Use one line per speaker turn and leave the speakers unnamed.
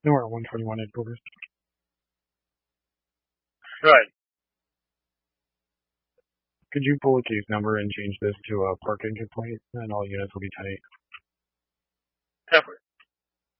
No, we're at 121 headquarters.
Right.
Could you pull a case number and change this to a parking complaint, and all units will be 10-8?